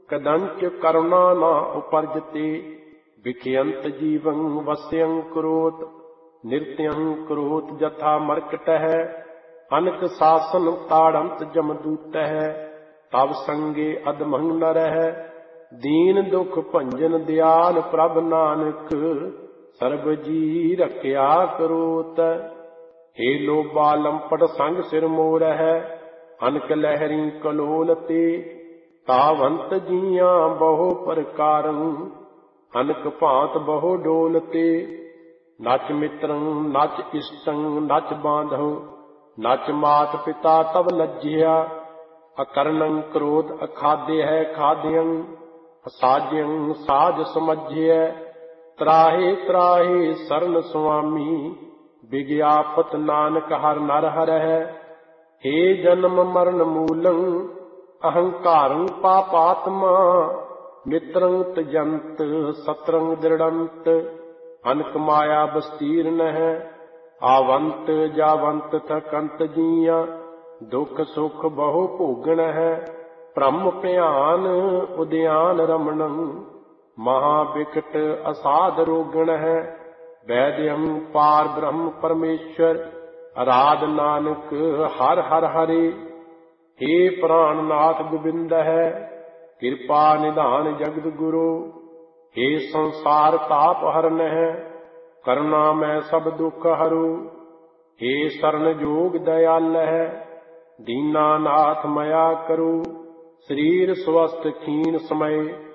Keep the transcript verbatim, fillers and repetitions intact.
कदंच करुणा न उपरजते। विखयंत जीवं वस्यं करोत नित्यं करोत जथा मरकट है। अनक शासन ताड़ंत जमदूत है। तब संगे अधमंग न रह। दीन दुख भंजन दयाल प्रभ नानक। सर्ब जी रखया करोत। हे लोभा लंपट संग सिर मोर है। अनक लहरी कलोल ते। तावंत जिया बहु प्रकारं। अनक भांत बहु डोलते। नच मित्रं नच इष्टं नच बांधव। नच मात पिता तब लज्जिया। अकर्णं क्रोध अखाद्य है खाद्यं। असाज्यं साज समझिय। त्राहे त्राहे शरण स्वामी। विज्ञापत नानक हर नर हर है। हे जन्म मरण मूलं अहंकारं पापात्मा। मित्रं त्यजंत शत्रं दृढ़ंत। अनक माया बस्तीर्ण है। आवंत जावंत थकंत जिया। दुख सुख बहु भोगण है। ब्रह्म भयान उद्यान रमणं। महाविकट असाध रोगण है। वैद्यं पार ब्रह्म परमेश्वर। आराध नानक हर हर हरे। हे प्राणनाथ गोविंद है। कृपा निधान जगत गुरु। हे संसार ताप हरन है। करुणा मैं सब दुख हरू। हे शरण जोग दयाल है। दीनानाथ मया करो। शरीर स्वस्थ खीन समय।